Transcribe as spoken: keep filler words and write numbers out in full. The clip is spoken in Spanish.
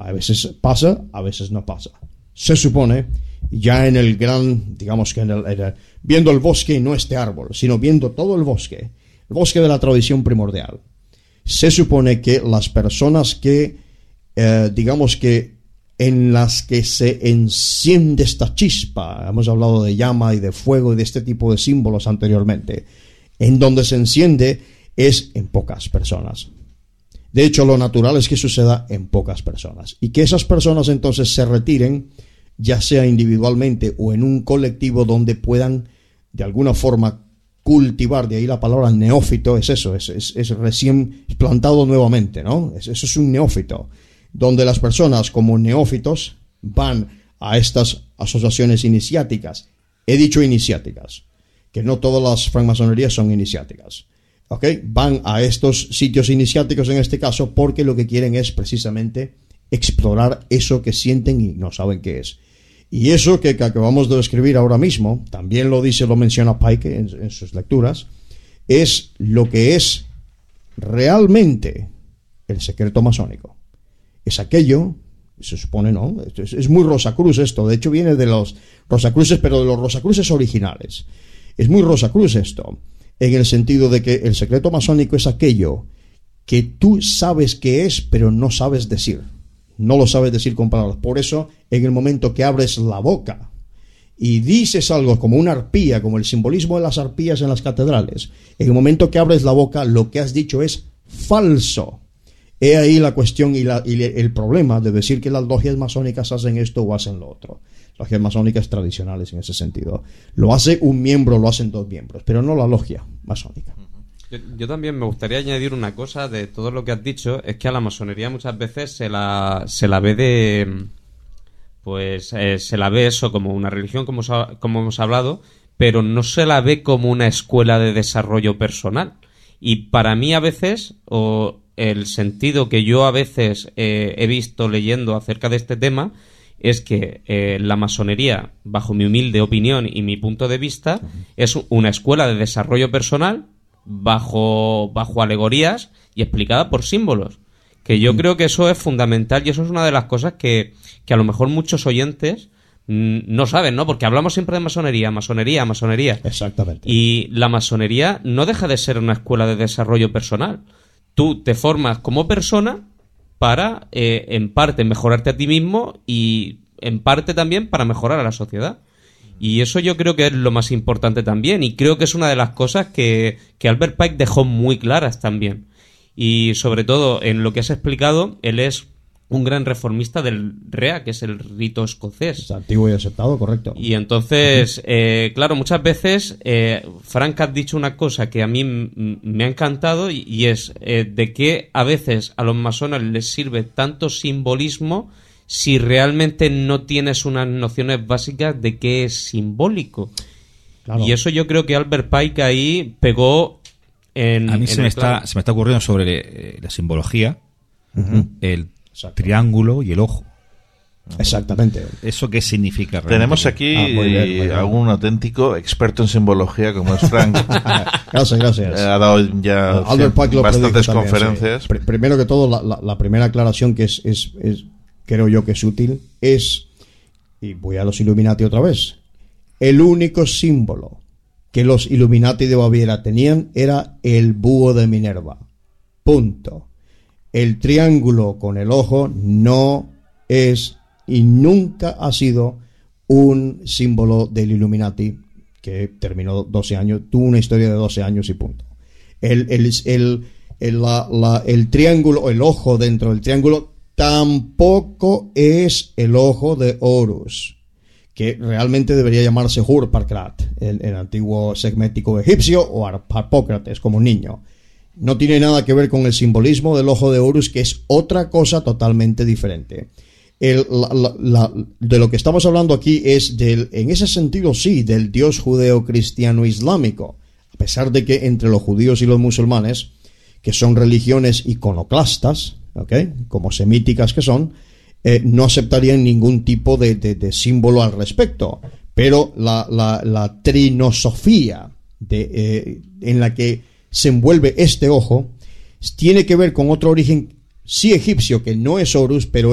A veces pasa, a veces no pasa. Se supone, ya en el gran, digamos que en el, en el, viendo el bosque y no este árbol, sino viendo todo el bosque, el bosque de la tradición primordial, se supone que las personas que, eh, digamos que en las que se enciende esta chispa, hemos hablado de llama y de fuego y de este tipo de símbolos anteriormente, en donde se enciende es en pocas personas. De hecho, lo natural es que suceda en pocas personas y que esas personas entonces se retiren, ya sea individualmente o en un colectivo donde puedan de alguna forma cultivar. De ahí la palabra neófito es eso, es, es, es recién plantado nuevamente, ¿no? Es, eso es un neófito, donde las personas como neófitos van a estas asociaciones iniciáticas. He dicho iniciáticas, que no todas las francmasonerías son iniciáticas. ¿Okay? Van a estos sitios iniciáticos en este caso porque lo que quieren es precisamente explorar eso que sienten y no saben qué es. Y eso que, que acabamos de describir ahora mismo, también lo dice, lo menciona Pike en, en sus lecturas, es lo que es realmente el secreto masónico. Es aquello, se supone, ¿no? Es, es muy Rosacruz esto, de hecho viene de los Rosacruces, pero de los Rosacruces originales. Es muy Rosacruz esto, en el sentido de que el secreto masónico es aquello que tú sabes que es, pero no sabes decir. No lo sabes decir con palabras. Por eso, en el momento que abres la boca y dices algo como una arpía, como el simbolismo de las arpías en las catedrales, en el momento que abres la boca, lo que has dicho es falso. He ahí la cuestión y, la, y el problema de decir que las logias masónicas hacen esto o hacen lo otro. Logias masónicas tradicionales en ese sentido. Lo hace un miembro, lo hacen dos miembros, pero no la logia masónica. Yo, yo también me gustaría añadir una cosa de todo lo que has dicho, es que a la masonería muchas veces se la, se la ve de... Pues eh, se la ve eso como una religión, como, como hemos hablado, pero no se la ve como una escuela de desarrollo personal. Y para mí a veces, o el sentido que yo a veces eh, he visto leyendo acerca de este tema, es que eh, la masonería, bajo mi humilde opinión y mi punto de vista, es una escuela de desarrollo personal bajo, bajo alegorías y explicada por símbolos. Que yo creo que eso es fundamental y eso es una de las cosas que, que a lo mejor muchos oyentes mmm, no saben, ¿no? Porque hablamos siempre de masonería, masonería, masonería. Exactamente. Y la masonería no deja de ser una escuela de desarrollo personal. Tú te formas como persona para, eh, en parte, mejorarte a ti mismo y, en parte, también para mejorar a la sociedad. Y eso yo creo que es lo más importante también. Y creo que es una de las cosas que, que Albert Pike dejó muy claras también. Y, sobre todo, en lo que has explicado, él es un gran reformista del R E A, que es el rito escocés. Es antiguo y aceptado, correcto. Y entonces, eh, claro, muchas veces, eh, Frank ha dicho una cosa que a mí m- me ha encantado y, y es eh, de que a veces a los masones les sirve tanto simbolismo si realmente no tienes unas nociones básicas de qué es simbólico. Claro. Y eso yo creo que Albert Pike ahí pegó en... A mí en se, me está, se me está ocurriendo sobre eh, la simbología, uh-huh. el Exacto. triángulo y el ojo. Exactamente. ¿Eso qué significa realmente? Tenemos aquí ah, muy bien, muy bien. algún auténtico experto en simbología como es Frank. Gracias, gracias. Ha dado ya uh, cien, bastantes conferencias. También, sí. Primero que todo, la, la, la primera aclaración que es, es, es, creo yo que es útil, es, y voy a los Illuminati otra vez, el único símbolo que los Illuminati de Baviera tenían era el búho de Minerva. Punto. El triángulo con el ojo no es y nunca ha sido un símbolo del Illuminati que terminó doce años, tuvo una historia de doce años y punto. El, el, el, el, la, la, el triángulo, el ojo dentro del triángulo tampoco es el ojo de Horus, que realmente debería llamarse Hurparkrat, el, el antiguo segmético egipcio, o Harpócrates como niño. No tiene nada que ver con el simbolismo del ojo de Horus, que es otra cosa totalmente diferente. El, la, la, la, de lo que estamos hablando aquí es, del, en ese sentido sí, del Dios judeo-cristiano-islámico, a pesar de que entre los judíos y los musulmanes, que son religiones iconoclastas, ¿okay?, como semíticas que son, eh, no aceptarían ningún tipo de, de, de símbolo al respecto. Pero la, la, la trinosofía de, eh, en la que se envuelve este ojo, tiene que ver con otro origen, sí egipcio, que no es Horus, pero